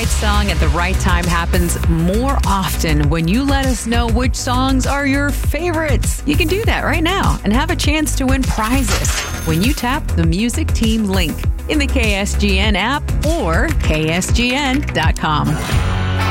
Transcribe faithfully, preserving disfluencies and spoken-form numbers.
right song at the right time happens more often when you let us know which songs are your favorites. You can do that right now and have a chance to win prizes when you tap the Music Team link in the K S G N app or K S G N dot com.